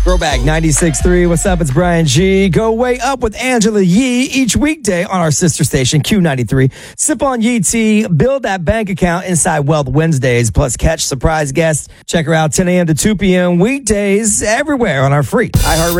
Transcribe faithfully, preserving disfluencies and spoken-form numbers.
Throwback ninety-six point three. What's up? It's Brian G. Go way up with Angela Yee each weekday on our sister station, Q ninety-three. Sip on Yee tea. Build that bank account inside Wealth Wednesdays. Plus, catch surprise guests. Check her out ten a.m. to two p.m. weekdays everywhere on our free iHeartRadio